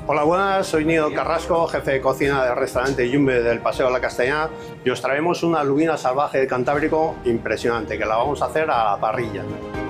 Hola, buenas, soy Nino Carrasco, jefe de cocina del restaurante Yumbe del Paseo de la Castellana, y os traemos una lubina salvaje de Cantábrico impresionante, que la vamos a hacer a la parrilla.